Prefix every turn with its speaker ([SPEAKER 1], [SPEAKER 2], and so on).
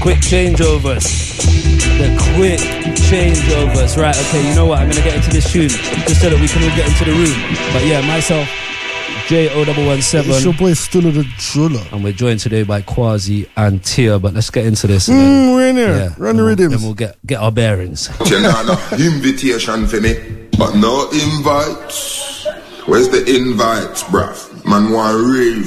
[SPEAKER 1] quick changeovers. Right, okay, you know what? I'm going to get into this tune just so that we can all get into the room. But yeah, myself, J0117.
[SPEAKER 2] It's your boy Stilla the Driller.
[SPEAKER 1] And we're joined today by Quasi and Tia. But let's get into this.
[SPEAKER 2] We're in here.
[SPEAKER 1] Yeah,
[SPEAKER 2] Run the rhythms.
[SPEAKER 1] Then we'll get our bearings.
[SPEAKER 3] Invitation for me, but no invite. Where's the invite, bruv? Man want rave.